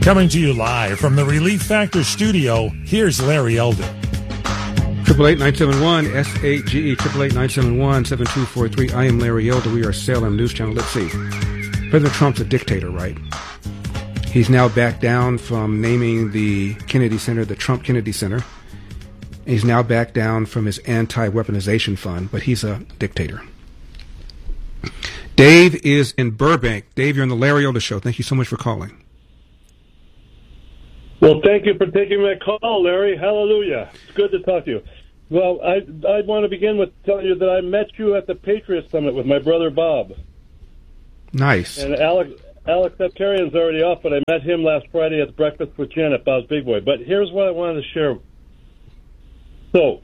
Coming to you live from the Relief Factor studio, here's Larry Elder. 888-971-SAGE, 888-971-7243. I am Larry Elder. We are Salem News Channel. Let's see. President Trump's a dictator, right? He's now backed down from naming the Kennedy Center the Trump Kennedy Center. He's now backed down from his anti-weaponization fund, but he's a dictator. Dave is in Burbank. Dave, you're on the Larry Elder Show. Thank you so much for calling. Well, thank you for taking my call, Larry. Hallelujah. It's good to talk to you. Well, I want to begin with telling you that I met you at the Patriot Summit with my brother Bob. Nice. And Alex Septarian's already off, but I met him last Friday at Breakfast with Janet, Bob's Big Boy. But here's what I wanted to share. So,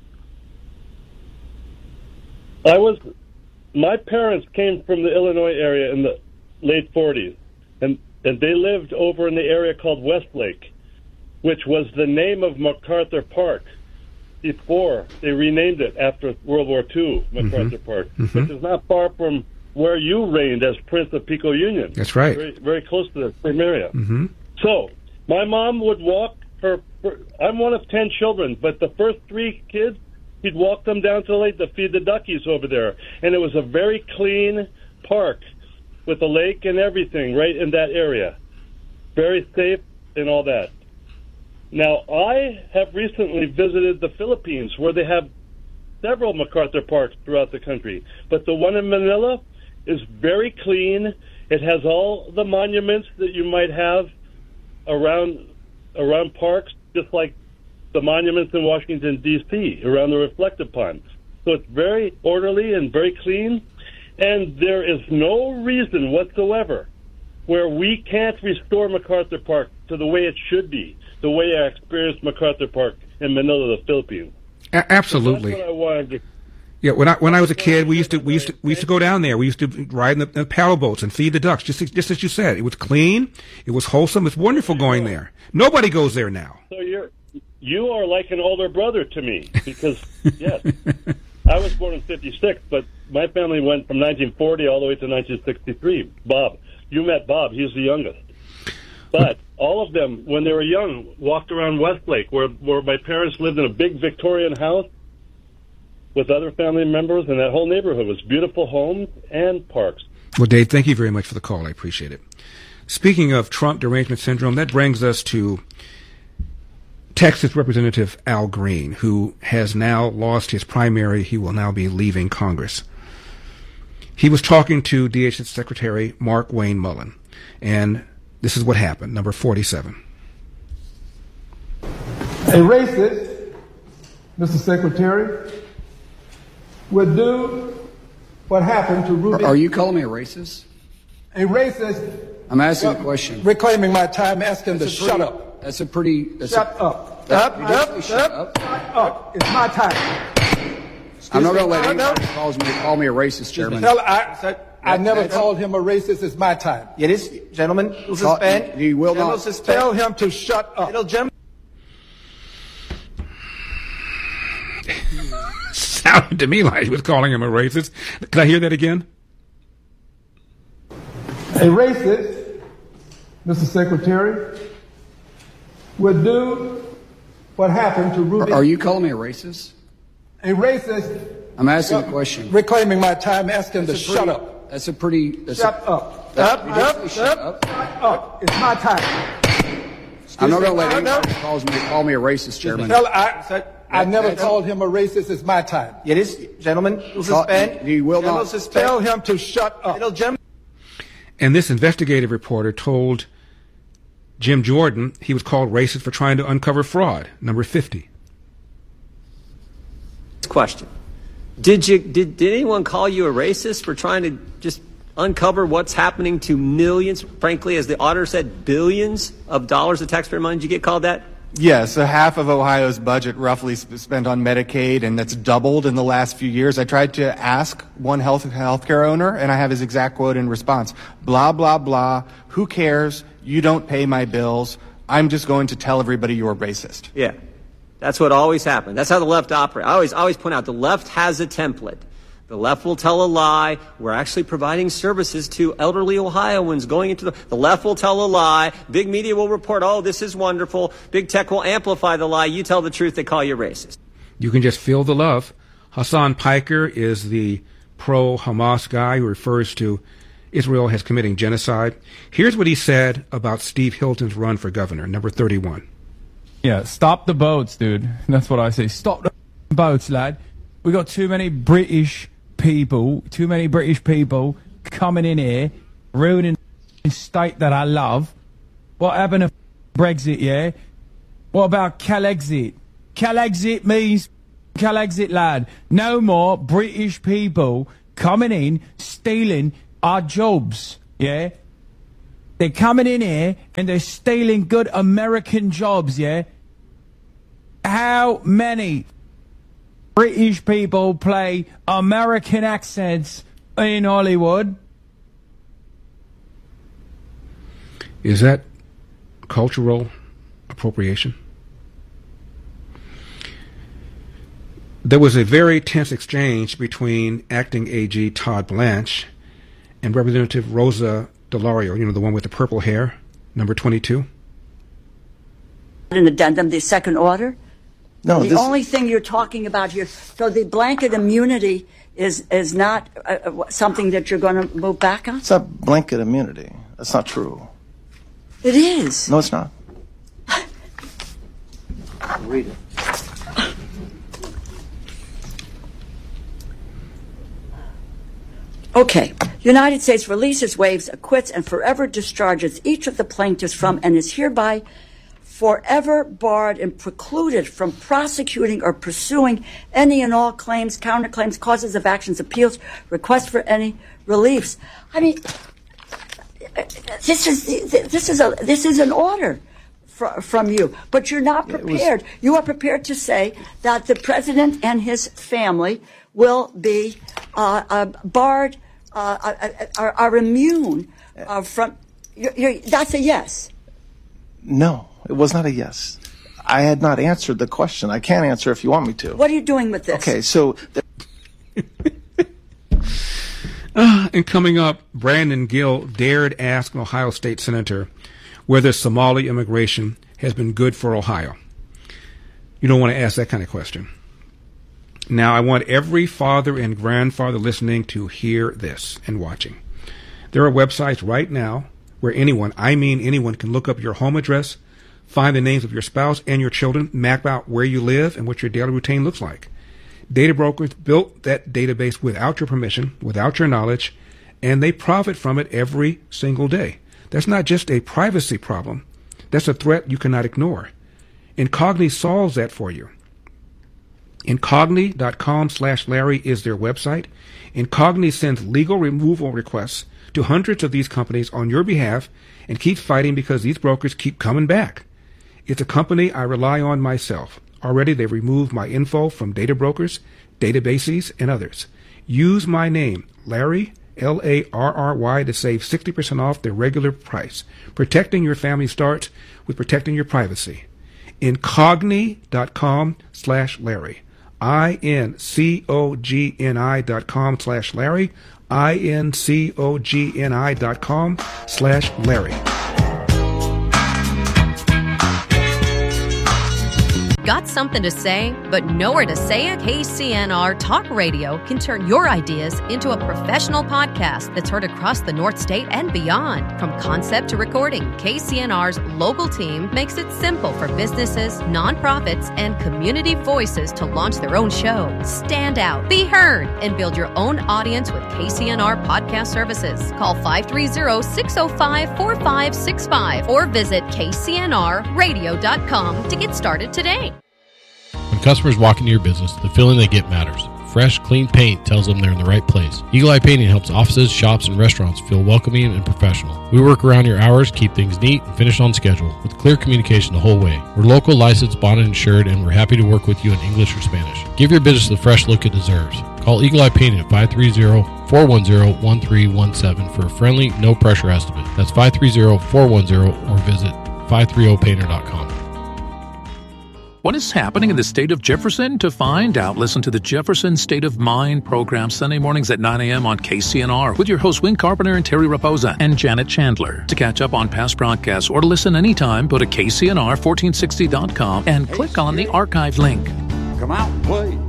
my parents came from the Illinois area in the late 40s, and they lived over in the area called Westlake, which was the name of MacArthur Park before they renamed it after World War II, MacArthur Park, which is not far from where you reigned as Prince of Pico Union. That's right. Very, very close to the same area. So, my mom would walk I'm one of 10 children, but the first 3 kids, he'd walk them down to the lake to feed the duckies over there. And it was a very clean park with a lake and everything right in that area. Very safe and all that. Now, I have recently visited the Philippines, where they have several MacArthur parks throughout the country. But the one in Manila is very clean. It has all the monuments that you might have around parks, just like the monuments in Washington, D.C., around the reflective pond. So it's very orderly and very clean. And there is no reason whatsoever where we can't restore MacArthur Park to the way it should be, the way I experienced MacArthur Park in Manila, the Philippines. Absolutely. So that's what I wanted to. Yeah, when I was a kid, we used to go down there. We used to ride in the paddle boats and feed the ducks, just as you said. It was clean, it was wholesome. It's wonderful going there. Nobody goes there now. So you are like an older brother to me, because yes, I was born in '56, but my family went from 1940 all the way to 1963. Bob, you met Bob; he's the youngest. But all of them, when they were young, walked around Westlake, where my parents lived in a big Victorian house with other family members, and that whole neighborhood was beautiful homes and parks. Well, Dave, thank you very much for the call. I appreciate it. Speaking of Trump derangement syndrome, that brings us to Texas Representative Al Green, who has now lost his primary. He will now be leaving Congress. He was talking to DHS Secretary Mark Wayne Mullen, and this is what happened. Number 47. A racist, Mr. Secretary, would do what happened to Ruby. Are you calling me a racist? A racist. I'm asking a question. Reclaiming my time, ask him to shut up. That's a pretty. Shut up. Shut up. It's my time. I'm not going to let anybody call me a racist, Chairman. I never called him a racist. It's my time. It is, gentlemen. Will suspend. You will not. Tell him to shut up. Sounded to me like he was calling him a racist. Can I hear that again? A racist, Mr. Secretary, would do what happened to Ruby. Are you calling me a racist? A racist. I'm asking a question. Reclaiming my time, ask him to shut up. That's a pretty. Shut up. Shut up. It's my time. I'm not going to let anybody call me a racist, Chairman. I never called him a racist. It's my time. It is, gentlemen. Will suspend. You will not. Tell him to shut up. And this investigative reporter told Jim Jordan he was called racist for trying to uncover fraud. Number 50. Question. Did anyone call you a racist for trying to just uncover what's happening to millions, frankly, as the auditor said, billions of dollars of taxpayer money? Did you get called that? Yes, so half of Ohio's budget roughly spent on Medicaid, and that's doubled in the last few years. I tried to ask one healthcare owner, and I have his exact quote in response. Blah, blah, blah. Who cares? You don't pay my bills. I'm just going to tell everybody you're racist. Yeah. That's what always happens. That's how the left operates. I always point out the left has a template. The left will tell a lie. We're actually providing services to elderly Ohioans going into the left will tell a lie. Big media will report, oh, this is wonderful. Big tech will amplify the lie. You tell the truth, they call you racist. You can just feel the love. Hassan Piker is the pro-Hamas guy who refers to Israel as committing genocide. Here's what he said about Steve Hilton's run for governor, number 31. Yeah, stop the boats, dude. That's what I say. Stop the boats, lad. We got too many British people coming in here, ruining the state that I love. What happened to Brexit, yeah? What about Calexit? Calexit means Calexit, lad. No more British people coming in, stealing our jobs, yeah? They're coming in here and they're stealing good American jobs, yeah? How many British people play American accents in Hollywood? Is that cultural appropriation? There was a very tense exchange between acting AG Todd Blanche and Representative Rosa DeLario, the one with the purple hair, number 22. An addendum, the second order? No, the only thing you're talking about here, so the blanket immunity is not something that you're going to move back on? It's not blanket immunity. That's not true. It is. No, it's not. Read it. Okay. United States releases, waives, acquits, and forever discharges each of the plaintiffs from and is hereby forever barred and precluded from prosecuting or pursuing any and all claims, counterclaims, causes of actions, appeals, requests for any reliefs. I mean, this is an order from you, but you're not prepared. You are prepared to say that the president and his family will be barred, are immune from. That's a yes. No, it was not a yes. I had not answered the question. I can't answer if you want me to. What are you doing with this? Okay, so. And coming up, Brandon Gill dared ask an Ohio State senator whether Somali immigration has been good for Ohio. You don't want to ask that kind of question. Now, I want every father and grandfather listening to hear this and watching. There are websites right now where anyone, I mean anyone, can look up your home address, find the names of your spouse and your children, map out where you live and what your daily routine looks like. Data brokers built that database without your permission, without your knowledge, and they profit from it every single day. That's not just a privacy problem. That's a threat you cannot ignore. Incogni solves that for you. Incogni.com/Larry is their website. Incogni sends legal removal requests to hundreds of these companies on your behalf and keeps fighting because these brokers keep coming back. It's a company I rely on myself. Already they've removed my info from data brokers, databases, and others. Use my name, Larry, Larry, to save 60% off their regular price. Protecting your family starts with protecting your privacy. Incogni.com/Larry. INCOGNI.com/Larry. INCOGNI.com/Larry. Got something to say, but nowhere to say it? KCNR Talk Radio can turn your ideas into a professional podcast that's heard across the North State and beyond. From concept to recording, KCNR's local team makes it simple for businesses, nonprofits, and community voices to launch their own show. Stand out, be heard, and build your own audience with KCNR podcast services. Call 530-605-4565 or visit kcnrradio.com to get started today. When customers walk into your business, the feeling they get matters. Fresh, clean paint tells them they're in the right place. Eagle Eye Painting helps offices, shops, and restaurants feel welcoming and professional. We work around your hours, keep things neat, and finish on schedule with clear communication the whole way. We're local, licensed, bonded, and insured, and we're happy to work with you in English or Spanish. Give your business the fresh look it deserves. Call Eagle Eye Painting at 530-410-1317 for a friendly, no-pressure estimate. That's 530-410 or visit 530painter.com. What is happening in the state of Jefferson? To find out, listen to the Jefferson State of Mind program Sunday mornings at 9 a.m. on KCNR with your hosts Wayne Carpenter and Terry Raposa and Janet Chandler. To catch up on past broadcasts or to listen anytime, go to KCNR1460.com and click on the archive link. Come out and play.